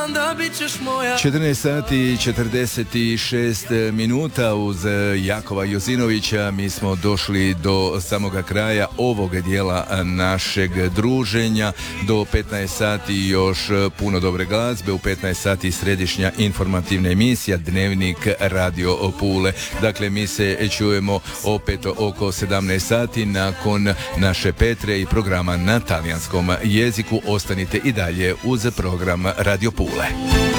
14 sati i 46 minuta uz Jakova Jozinovića. Mi smo došli do samoga kraja ovog dijela našeg druženja. Do 15 sati još puno dobre glazbe. U 15 sati središnja informativna emisija Dnevnik Radio Pule. Dakle, mi se čujemo opet oko 17 sati nakon naše Petre i programa na talijanskom jeziku. Ostanite i dalje uz program Radio Pule.